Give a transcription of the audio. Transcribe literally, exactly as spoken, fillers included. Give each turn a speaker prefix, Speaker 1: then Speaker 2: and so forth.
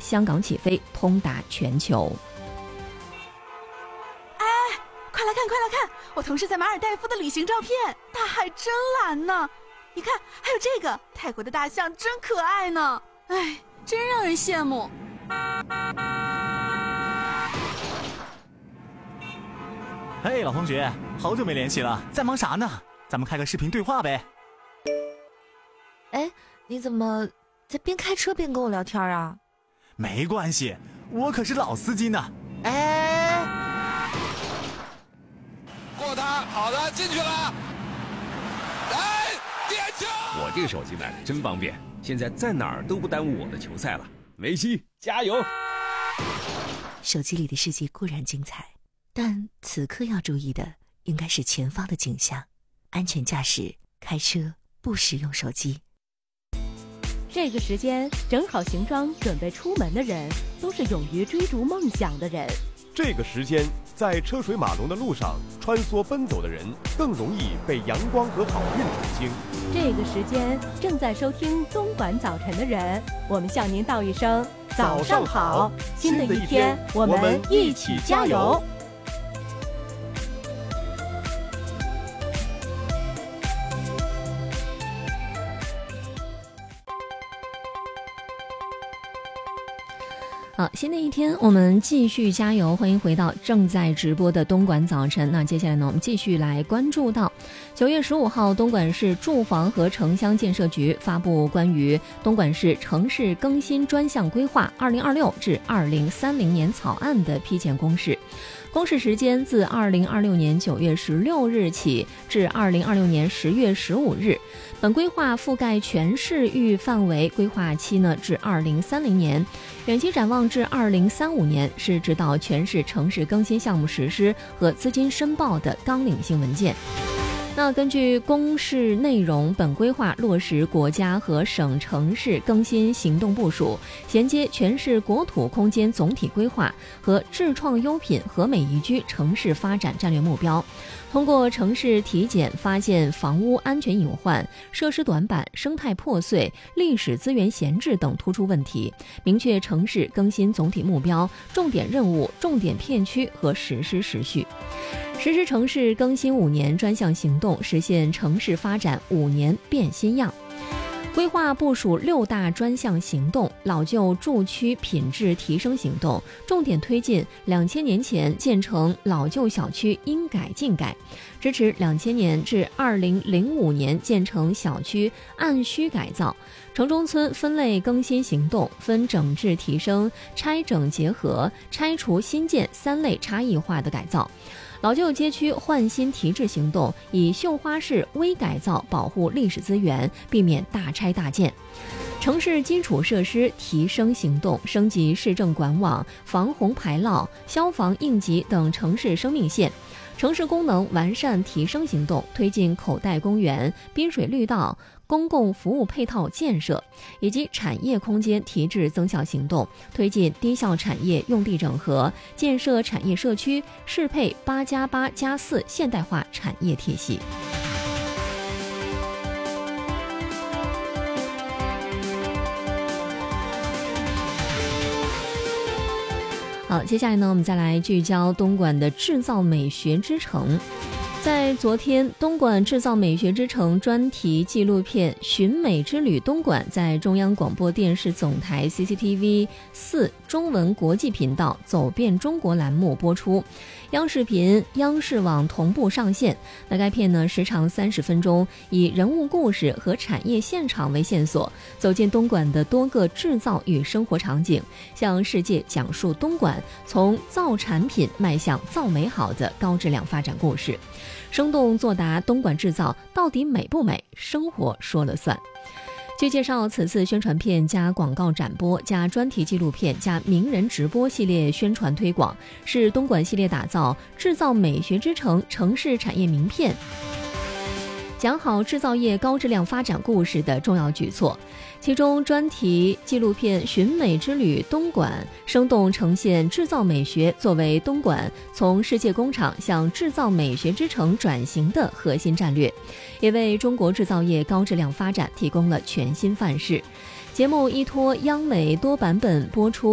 Speaker 1: 香港起飞，通达全球。
Speaker 2: 哎，快来看快来看，我同事在马尔代夫的旅行照片，大海真蓝呢。你看，还有这个泰国的大象真可爱呢。哎，真让人羡慕。
Speaker 3: 嘿，老同学，好久没联系了，在忙啥呢？咱们开个视频对话呗。
Speaker 4: 哎，你怎么在边开车边跟我聊天啊？
Speaker 3: 没关系，我可是老司机呢。哎，
Speaker 5: 过他，好的，进去了。来，点球！
Speaker 6: 我这个手机买的真方便，现在在哪儿都不耽误我的球赛了。梅西，加油！
Speaker 4: 手机里的世界固然精彩，但此刻要注意的应该是前方的景象。安全驾驶，开车不使用手机。
Speaker 7: 这个时间整好行装准备出门的人，都是勇于追逐梦想的人。
Speaker 8: 这个时间在车水马龙的路上穿梭奔走的人，更容易被阳光和好运宠幸。
Speaker 7: 这个时间正在收听东莞早晨的人，我们向您道一声早上好，新的一天我们一起加油。
Speaker 1: 好，新的一天我们继续加油，欢迎回到正在直播的东莞早晨。那接下来呢，我们继续来关注到九月十五号，东莞市住房和城乡建设局发布关于东莞市城市更新专项规划二零二六至二零三零年草案的批前公示。公示时间自二零二六年九月十六日起至二零二六年十月十五日。本规划覆盖全市域范围，规划期呢至二零三零年，远期展望至二零三五年，是指导全市城市更新项目实施和资金申报的纲领性文件。那根据公示内容，本规划落实国家和省城市更新行动部署，衔接全市国土空间总体规划和智创优品和美宜居城市发展战略目标。通过城市体检发现房屋安全隐患、设施短板、生态破碎、历史资源闲置等突出问题，明确城市更新总体目标、重点任务、重点片区和实施时序。实施城市更新五年专项行动，实现城市发展五年变新样。规划部署六大专项行动，老旧住区品质提升行动，重点推进两千年前建成老旧小区应改尽改，支持两千年至二零零五年建成小区按需改造。城中村分类更新行动分整治提升、拆整结合、拆除新建三类差异化的改造。老旧街区换新提质行动，以绣花式微改造保护历史资源，避免大拆大建。城市基础设施提升行动，升级市政管网、防洪排涝、消防应急等城市生命线。城市功能完善提升行动，推进口袋公园、滨水绿道、公共服务配套建设，以及产业空间提质增效行动，推进低效产业用地整合，建设产业社区，适配八加八加四现代化产业体系。好，接下来呢，我们再来聚焦东莞的制造美学之城。在昨天，东莞制造美学之城专题纪录片《寻美之旅东莞》在中央广播电视总台 C C T V 四中文国际频道走遍中国栏目播出，央视频、央视网同步上线。那该片呢时长三十分钟，以人物故事和产业现场为线索，走进东莞的多个制造与生活场景，向世界讲述东莞从造产品迈向造美好的高质量发展故事。生动作答东莞制造到底美不美？生活说了算。据介绍，此次宣传片加广告展播加专题纪录片加名人直播系列宣传推广，是东莞系列打造制造美学之城城市产业名片，讲好制造业高质量发展故事的重要举措。其中专题纪录片《寻美之旅东莞》生动呈现制造美学作为东莞从世界工厂向制造美学之城转型的核心战略，也为中国制造业高质量发展提供了全新范式。节目依托央美多版本播出。